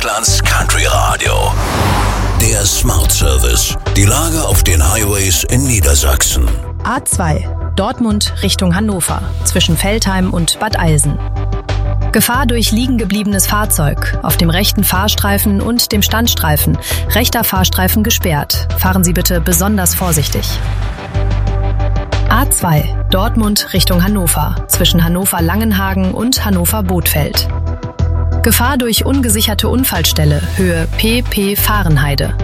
Deutschlands Country Radio. Der Smart Service. Die Lage auf den Highways in Niedersachsen. A2, Dortmund Richtung Hannover, zwischen Veltheim und Bad Eilsen. Gefahr durch liegen gebliebenes Fahrzeug, auf dem rechten Fahrstreifen und dem Standstreifen. Rechter Fahrstreifen gesperrt. Fahren Sie bitte besonders vorsichtig. A2, Dortmund Richtung Hannover, zwischen Hannover-Langenhagen und Hannover-Bothfeld. Gefahr durch ungesicherte Unfallstelle, Höhe PP Fahrenheide.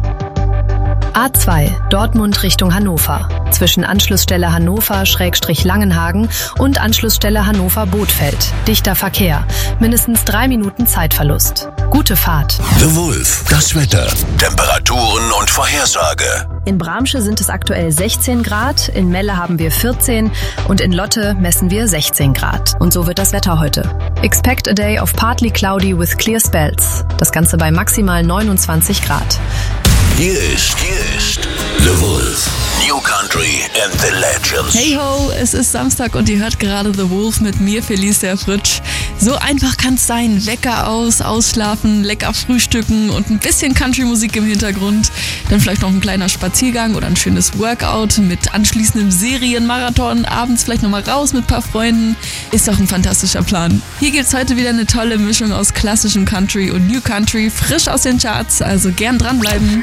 A2, Dortmund Richtung Hannover, zwischen Anschlussstelle Hannover-Langenhagen und Anschlussstelle Hannover-Bothfeld. Dichter Verkehr, mindestens 3 Minuten Zeitverlust. Gute Fahrt. The Wolf, das Wetter, Temperaturen und Vorhersage. In Bramsche sind es aktuell 16 Grad, in Melle haben wir 14 und in Lotte messen wir 16 Grad. Und so wird das Wetter heute. Expect a day of partly cloudy with clear spells. Das Ganze bei maximal 29 Grad. Hier ist The Wolf. New Country and the Legends. Hey ho, es ist Samstag und ihr hört gerade The Wolf mit mir, Felicia Fritsch. So einfach kann's sein. Wecker aus, ausschlafen, lecker frühstücken und ein bisschen Country-Musik im Hintergrund. Dann vielleicht noch ein kleiner Spaziergang oder ein schönes Workout mit anschließendem Serienmarathon. Abends vielleicht nochmal raus mit ein paar Freunden. Ist doch ein fantastischer Plan. Hier gibt's heute wieder eine tolle Mischung aus klassischem Country und New Country, frisch aus den Charts. Also gern dranbleiben.